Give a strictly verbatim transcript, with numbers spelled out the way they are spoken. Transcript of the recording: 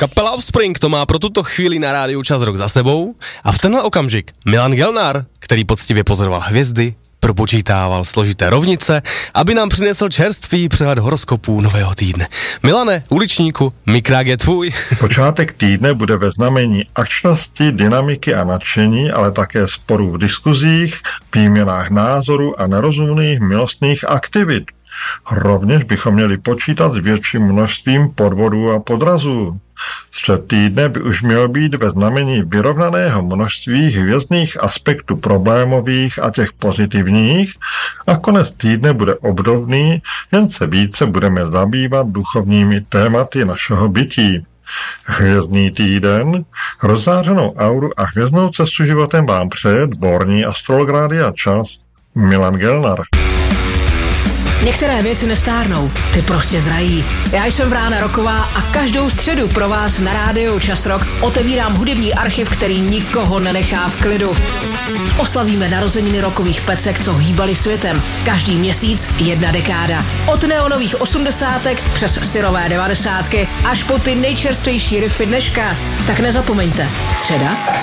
Kapela Offspring to má pro tuto chvíli na rádiu Čas rok za sebou a v tenhle okamžik Milan Gelnar, který poctivě pozoroval hvězdy, propočítával složité rovnice, aby nám přinesl čerstvý přehled horoskopů nového týdne. Milane, uličníku, mikrák je tvůj. Počátek týdne bude ve znamení akčnosti, dynamiky a nadšení, ale také sporů v diskuzích, výměnách názorů a nerozumných milostných aktivit. Rovněž bychom měli počítat s větším množstvím podvodů a podrazů. Střed týdne by už měl být ve znamení vyrovnaného množství hvězdných aspektů problémových a těch pozitivních a konec týdne bude obdobný, jen se více budeme zabývat duchovními tématy našeho bytí. Hvězdný týden, rozzářenou auru a hvězdnou cestu životem vám přeje dvorní astrolog Rádia Čas Milan Gelnar. Některé věci nestárnou, ty prostě zrají. Já jsem Vrána Roková a každou středu pro vás na rádiu Čas rok otevírám hudební archiv, který nikoho nenechá v klidu. Oslavíme narozeniny rokových pecek, co hýbali světem. Každý měsíc jedna dekáda. Od neonových osmdesátek přes syrové devadesátky až po ty nejčerstvější riffy dneška. Tak nezapomeňte, středa